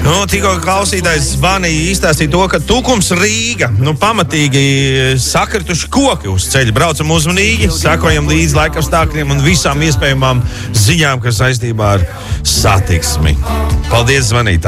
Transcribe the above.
Tikko klausītājs zvanīja izstāstīja to, ka Tukums Rīga, pamatīgi sakrituši koki uz ceļa. Braucam uzmanīgi, sekojam līdz laikapstākļiem un visām iespējamām ziņām, kas saistībā ar satiksmi. Paldies, zvanītājiem!